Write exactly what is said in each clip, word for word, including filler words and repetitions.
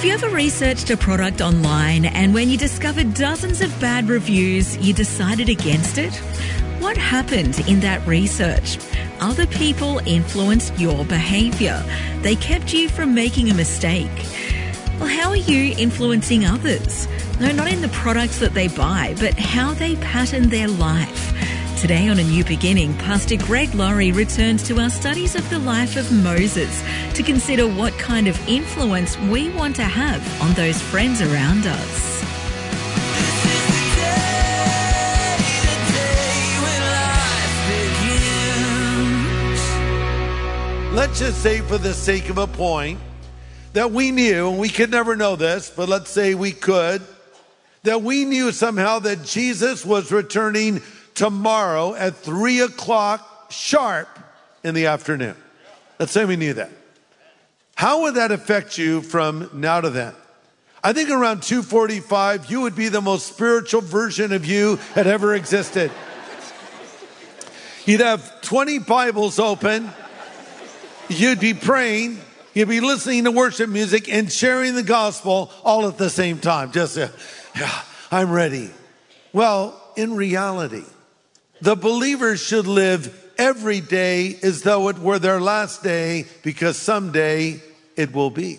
Have you ever researched a product online and when you discovered dozens of bad reviews, you decided against it? What happened in that research? Other people influenced your behaviour. They kept you from making a mistake. Well, how are you influencing others? No, not in the products that they buy, but how they pattern their life. Today on A New Beginning, Pastor Greg Laurie returns to our studies of the life of Moses to consider what kind of influence we want to have on those friends around us. Let's just say, for the sake of a point, that we knew, and we could never know this, but let's say we could, that we knew somehow that Jesus was returning tomorrow at three o'clock sharp in the afternoon. Let's say we knew that. How would that affect you from now to then? I think around two forty-five, you would be the most spiritual version of you that ever existed. You'd have twenty Bibles open. You'd be praying. You'd be listening to worship music and sharing the gospel all at the same time. Just, uh, yeah, I'm ready. Well, in reality, the believers should live every day as though it were their last day, because someday it will be.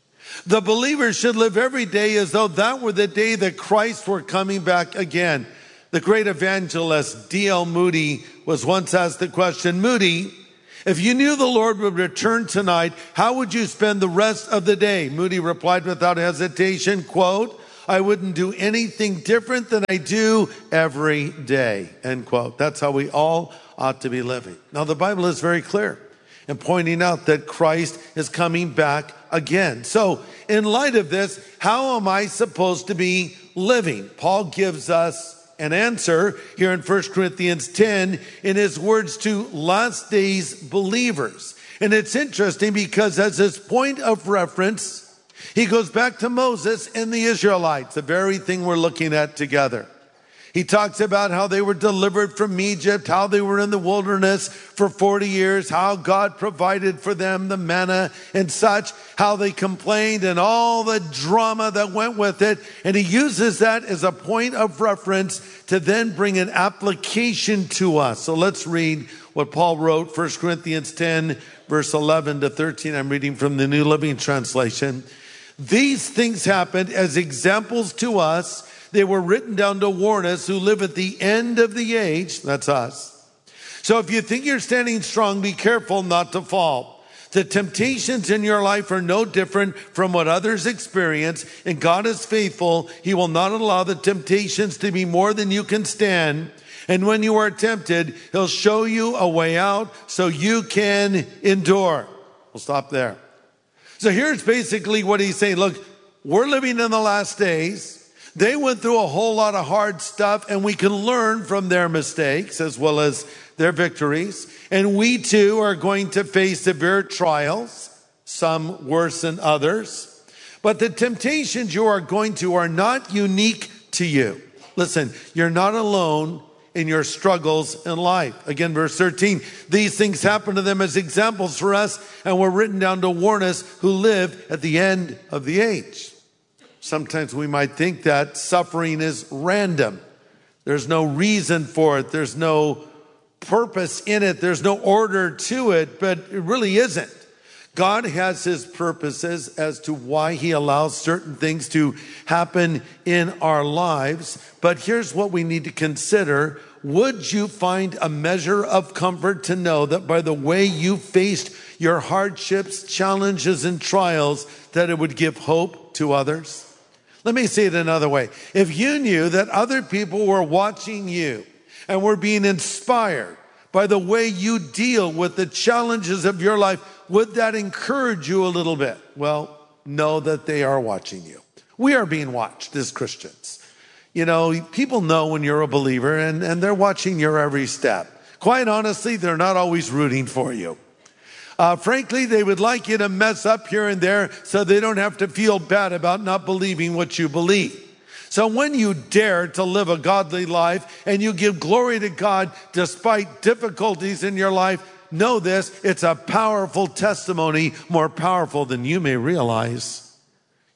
The believers should live every day as though that were the day that Christ were coming back again. The great evangelist D L Moody was once asked the question, Moody, if you knew the Lord would return tonight, how would you spend the rest of the day? Moody replied without hesitation, quote, I wouldn't do anything different than I do every day, end quote. That's how we all ought to be living. Now, the Bible is very clear in pointing out that Christ is coming back again. So, in light of this, how am I supposed to be living? Paul gives us an answer here in First Corinthians ten in his words to last days believers. And it's interesting because as his point of reference, he goes back to Moses and the Israelites, the very thing we're looking at together. He talks about how they were delivered from Egypt, how they were in the wilderness for forty years, how God provided for them the manna and such, how they complained and all the drama that went with it. And he uses that as a point of reference to then bring an application to us. So let's read what Paul wrote, First Corinthians ten, verse eleven to thirteen. I'm reading from the New Living Translation. These things happened as examples to us. They were written down to warn us who live at the end of the age. That's us. So if you think you're standing strong, be careful not to fall. The temptations in your life are no different from what others experience, and God is faithful. He will not allow the temptations to be more than you can stand. And when you are tempted, he'll show you a way out so you can endure. We'll stop there. So here's basically what he's saying. Look, we're living in the last days. They went through a whole lot of hard stuff, and we can learn from their mistakes as well as their victories. And we too are going to face severe trials, some worse than others. But the temptations you are going to are not unique to you. Listen, you're not alone in your struggles in life. Again, verse thirteen, these things happen to them as examples for us, and were written down to warn us who live at the end of the age. Sometimes we might think that suffering is random. There's no reason for it. There's no purpose in it. There's no order to it, but it really isn't. God has his purposes as to why he allows certain things to happen in our lives. But here's what we need to consider. Would you find a measure of comfort to know that by the way you faced your hardships, challenges, and trials, that it would give hope to others? Let me say it another way. If you knew that other people were watching you and were being inspired by the way you deal with the challenges of your life, would that encourage you a little bit? Well, know that they are watching you. We are being watched as Christians. You know, people know when you're a believer, and, and they're watching your every step. Quite honestly, they're not always rooting for you. Uh, frankly, they would like you to mess up here and there so they don't have to feel bad about not believing what you believe. So when you dare to live a godly life and you give glory to God despite difficulties in your life, know this, it's a powerful testimony, more powerful than you may realize.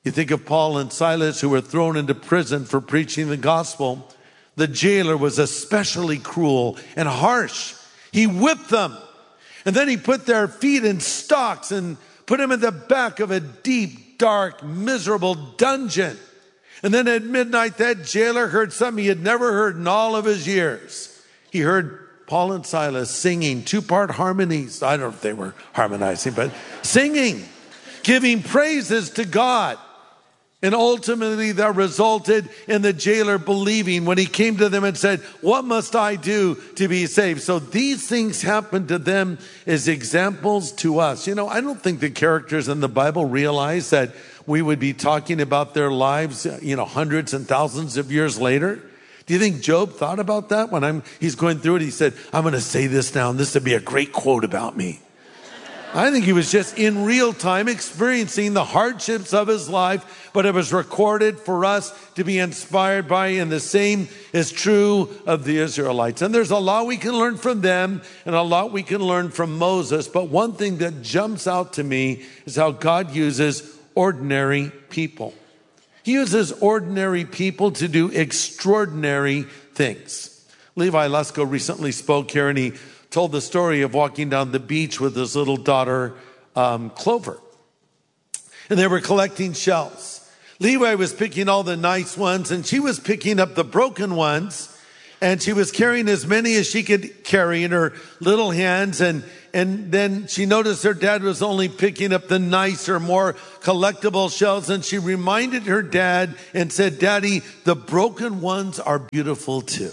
You think of Paul and Silas, who were thrown into prison for preaching the gospel. The jailer was especially cruel and harsh. He whipped them, and then he put their feet in stocks and put them in the back of a deep, dark, miserable dungeon. And then at midnight, that jailer heard something he had never heard in all of his years. He heard Paul and Silas singing two-part harmonies. I don't know if they were harmonizing, but singing, giving praises to God. And ultimately that resulted in the jailer believing when he came to them and said, "What must I do to be saved?" So these things happened to them as examples to us. You know, I don't think the characters in the Bible realize that we would be talking about their lives, you know, hundreds and thousands of years later. Do you think Job thought about that when I'm, he's going through it? He said, "I'm going to say this now, and this would be a great quote about me." I think he was just in real time experiencing the hardships of his life, but it was recorded for us to be inspired by, and the same is true of the Israelites. And there's a lot we can learn from them and a lot we can learn from Moses. But one thing that jumps out to me is how God uses ordinary people. He uses ordinary people to do extraordinary things. Levi Lusko recently spoke here, and he told the story of walking down the beach with his little daughter, um, Clover. And they were collecting shells. Levi was picking all the nice ones, and she was picking up the broken ones. And she was carrying as many as she could carry in her little hands. And, and then she noticed her dad was only picking up the nicer, more collectible shells. And she reminded her dad and said, "Daddy, the broken ones are beautiful too."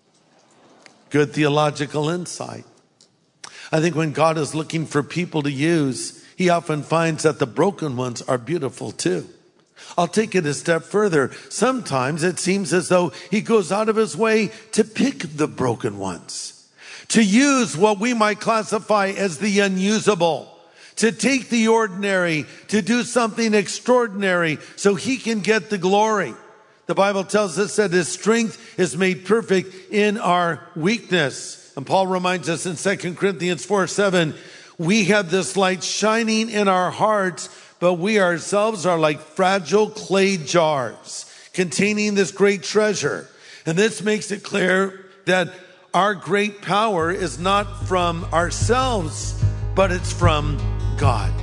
Good theological insight. I think when God is looking for people to use, he often finds that the broken ones are beautiful too. I'll take it a step further. Sometimes it seems as though he goes out of his way to pick the broken ones, to use what we might classify as the unusable, to take the ordinary, to do something extraordinary so he can get the glory. The Bible tells us that his strength is made perfect in our weakness. And Paul reminds us in Second Corinthians four seven, we have this light shining in our hearts, but we ourselves are like fragile clay jars containing this great treasure. And this makes it clear that our great power is not from ourselves, but it's from God.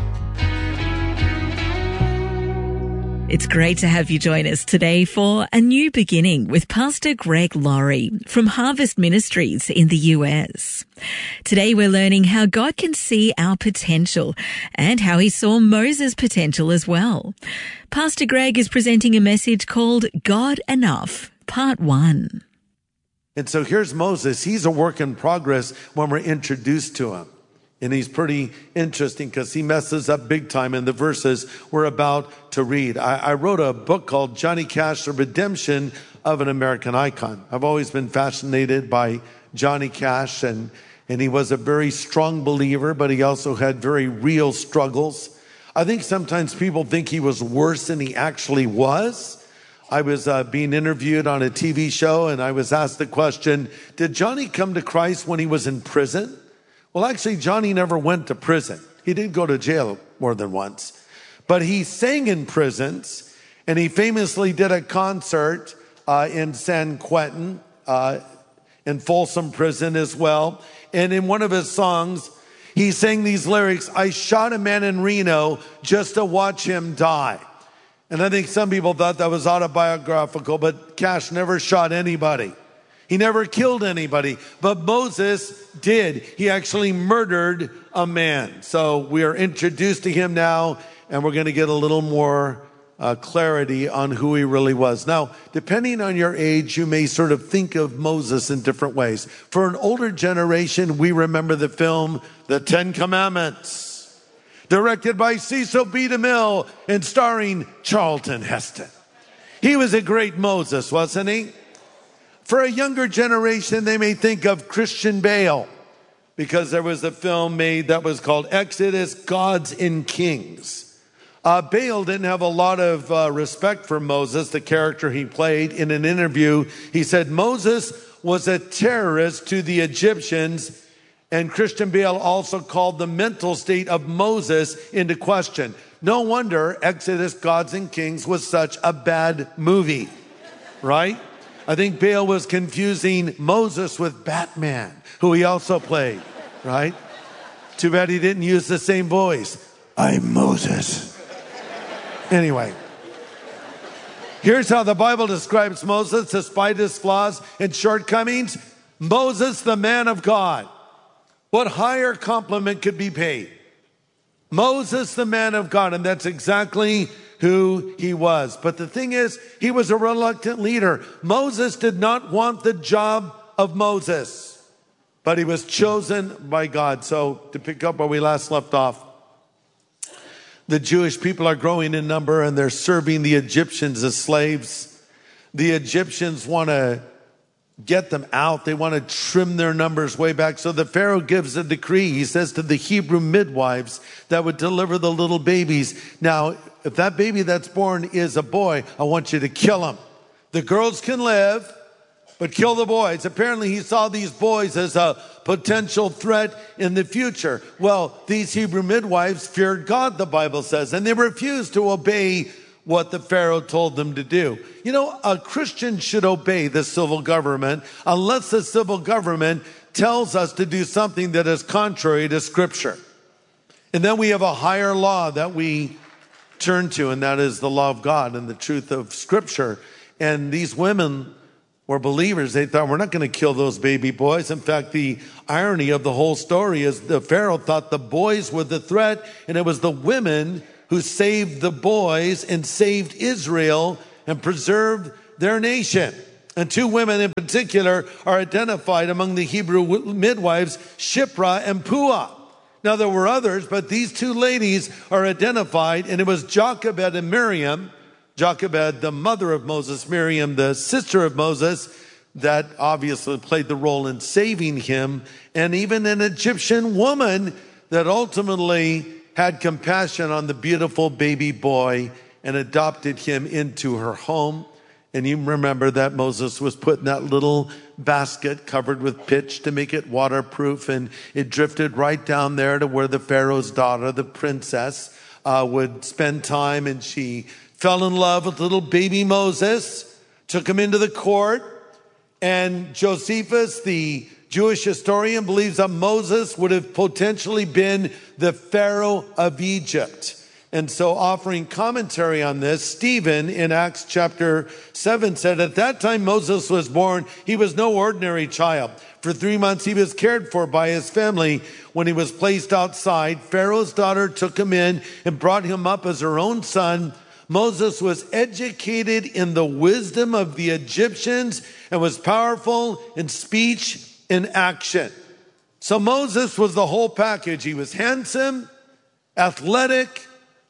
It's great to have you join us today for A New Beginning with Pastor Greg Laurie from Harvest Ministries in the U S. Today we're learning how God can see our potential and how he saw Moses' potential as well. Pastor Greg is presenting a message called God Enough, Part one. And so here's Moses. He's a work in progress when we're introduced to him. And he's pretty interesting because he messes up big time in the verses we're about to read. I, I wrote a book called Johnny Cash, The Redemption of an American Icon. I've always been fascinated by Johnny Cash, and, and he was a very strong believer, but he also had very real struggles. I think sometimes people think he was worse than he actually was. I was uh, being interviewed on a T V show, and I was asked the question, did Johnny come to Christ when he was in prison? Well, actually, Johnny never went to prison. He did go to jail more than once. But he sang in prisons, and he famously did a concert uh, in San Quentin, uh, in Folsom Prison as well. And in one of his songs, he sang these lyrics, "I shot a man in Reno just to watch him die." And I think some people thought that was autobiographical, but Cash never shot anybody. He never killed anybody, but Moses did. He actually murdered a man. So we are introduced to him now, and we're going to get a little more uh, clarity on who he really was. Now, depending on your age, you may sort of think of Moses in different ways. For an older generation, we remember the film The Ten Commandments, directed by Cecil B. DeMille and starring Charlton Heston. He was a great Moses, wasn't he? For a younger generation, they may think of Christian Bale, because there was a film made that was called Exodus, Gods and Kings. Uh, Bale didn't have a lot of uh, respect for Moses, the character he played. In an interview, he said Moses was a terrorist to the Egyptians, and Christian Bale also called the mental state of Moses into question. No wonder Exodus, Gods and Kings was such a bad movie, right? I think Bale was confusing Moses with Batman, who he also played, right? Too bad he didn't use the same voice. I'm Moses. Anyway, here's how the Bible describes Moses, despite his flaws and shortcomings. Moses, the man of God. What higher compliment could be paid? Moses, the man of God, and that's exactly who he was. But the thing is, he was a reluctant leader. Moses did not want the job of Moses, but he was chosen by God. So to pick up where we last left off, the Jewish people are growing in number and they're serving the Egyptians as slaves. The Egyptians want to get them out. They want to trim their numbers way back. So the Pharaoh gives a decree. He says to the Hebrew midwives that would deliver the little babies, now, if that baby that's born is a boy, I want you to kill him. The girls can live, but kill the boys. Apparently he saw these boys as a potential threat in the future. Well, these Hebrew midwives feared God, the Bible says, and they refused to obey what the Pharaoh told them to do. You know, a Christian should obey the civil government unless the civil government tells us to do something that is contrary to Scripture. And then we have a higher law that we turn to, and that is the law of God and the truth of Scripture. And these women were believers. They thought, we're not going to kill those baby boys. In fact, the irony of the whole story is the Pharaoh thought the boys were the threat, and it was the women who saved the boys and saved Israel and preserved their nation. And two women in particular are identified among the Hebrew midwives, Shiphrah and Puah. Now there were others, but these two ladies are identified, and it was Jochebed and Miriam, Jochebed, the mother of Moses, Miriam, the sister of Moses, that obviously played the role in saving him, and even an Egyptian woman that ultimately had compassion on the beautiful baby boy and adopted him into her home. And you remember that Moses was put in that little basket covered with pitch to make it waterproof, and it drifted right down there to where the Pharaoh's daughter, the princess, uh, would spend time, and she fell in love with little baby Moses, took him into the court, and Josephus, the Jewish historian, believes that Moses would have potentially been the Pharaoh of Egypt. And so offering commentary on this, Stephen in Acts chapter seven said, at that time Moses was born, he was no ordinary child. For three months he was cared for by his family. When he was placed outside, Pharaoh's daughter took him in and brought him up as her own son. Moses was educated in the wisdom of the Egyptians and was powerful in speech and action. So Moses was the whole package. He was handsome, athletic,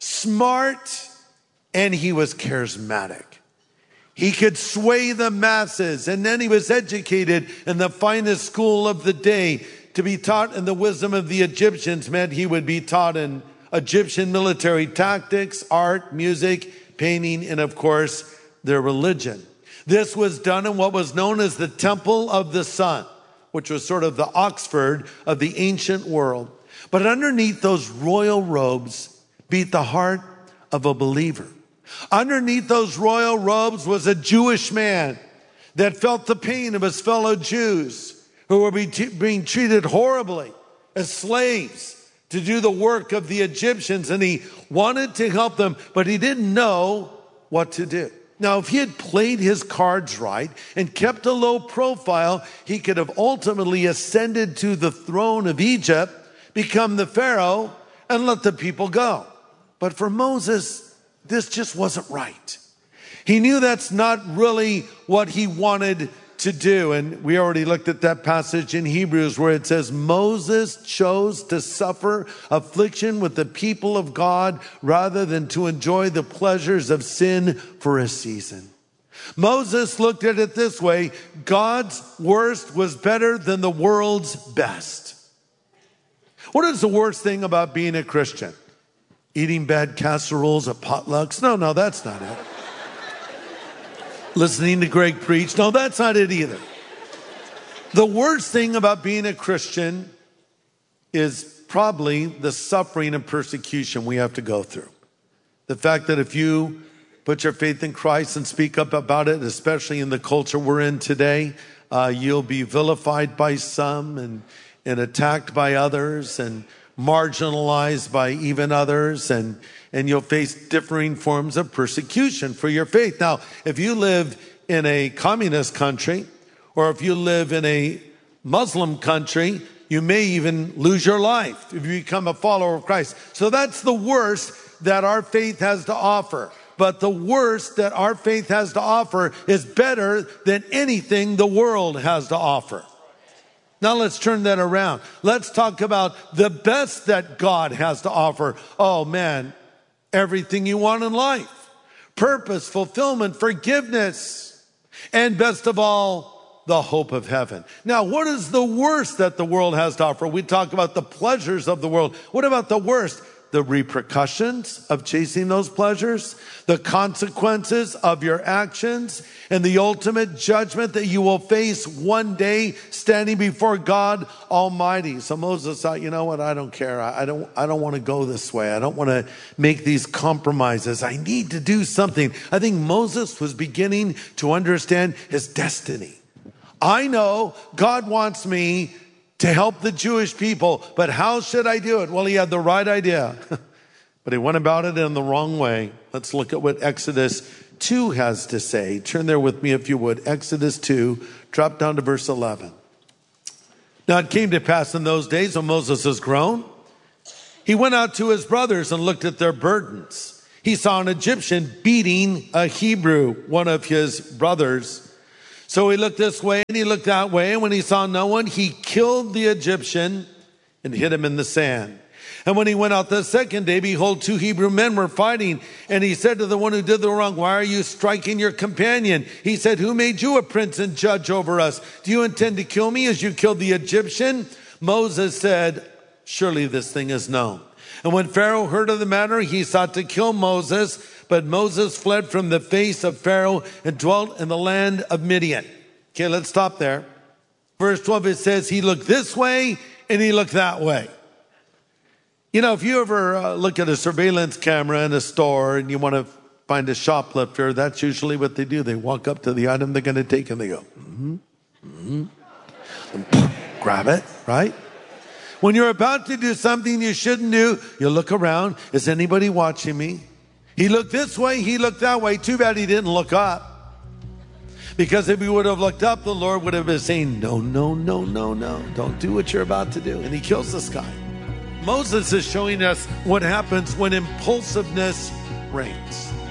smart, and he was charismatic. He could sway the masses, and then he was educated in the finest school of the day. To be taught in the wisdom of the Egyptians meant he would be taught in Egyptian military tactics, art, music, painting, and of course, their religion. This was done in what was known as the Temple of the Sun, which was sort of the Oxford of the ancient world. But underneath those royal robes beat the heart of a believer. Underneath those royal robes was a Jewish man that felt the pain of his fellow Jews who were being treated horribly as slaves to do the work of the Egyptians, and he wanted to help them, but he didn't know what to do. Now, if he had played his cards right and kept a low profile, he could have ultimately ascended to the throne of Egypt, become the Pharaoh, and let the people go. But for Moses, this just wasn't right. He knew that's not really what he wanted to do. And we already looked at that passage in Hebrews where it says, Moses chose to suffer affliction with the people of God rather than to enjoy the pleasures of sin for a season. Moses looked at it this way: God's worst was better than the world's best. What is the worst thing about being a Christian? Eating bad casseroles at potlucks? No, no, that's not it. Listening to Greg preach? No, that's not it either. The worst thing about being a Christian is probably the suffering and persecution we have to go through. The fact that if you put your faith in Christ and speak up about it, especially in the culture we're in today, uh, you'll be vilified by some and, and attacked by others and marginalized by even others, and, and you'll face differing forms of persecution for your faith. Now, if you live in a communist country, or if you live in a Muslim country, you may even lose your life if you become a follower of Christ. So that's the worst that our faith has to offer. But the worst that our faith has to offer is better than anything the world has to offer. Now let's turn that around. Let's talk about the best that God has to offer. Oh man, everything you want in life. Purpose, fulfillment, forgiveness, and best of all, the hope of heaven. Now, what is the worst that the world has to offer? We talk about the pleasures of the world. What about the worst? The repercussions of chasing those pleasures, the consequences of your actions, and the ultimate judgment that you will face one day standing before God Almighty. So Moses thought, you know what? I don't care. I don't, I don't want to go this way. I don't want to make these compromises. I need to do something. I think Moses was beginning to understand his destiny. I know God wants me to help the Jewish people, but how should I do it? Well, he had the right idea, but he went about it in the wrong way. Let's look at what Exodus two has to say. Turn there with me if you would. Exodus two, drop down to verse eleven. Now it came to pass in those days when Moses was grown, he went out to his brothers and looked at their burdens. He saw an Egyptian beating a Hebrew, one of his brothers. So he looked this way and he looked that way, and when he saw no one, he killed the Egyptian and hid him in the sand. And when he went out the second day, behold, two Hebrew men were fighting. And he said to the one who did the wrong, why are you striking your companion? He said, who made you a prince and judge over us? Do you intend to kill me as you killed the Egyptian? Moses said, surely this thing is known. And when Pharaoh heard of the matter, he sought to kill Moses. But Moses fled from the face of Pharaoh and dwelt in the land of Midian. Okay, let's stop there. Verse twelve, it says he looked this way and he looked that way. You know, if you ever uh, look at a surveillance camera in a store and you want to find a shoplifter, that's usually what they do. They walk up to the item they're going to take and they go, mm-hmm, mm-hmm, and poof, grab it, right? When you're about to do something you shouldn't do, you look around. Is anybody watching me? He looked this way, he looked that way. Too bad he didn't look up. Because if he would have looked up, the Lord would have been saying, no, no, no, no, no. Don't do what you're about to do. And he kills this guy. Moses is showing us what happens when impulsiveness reigns.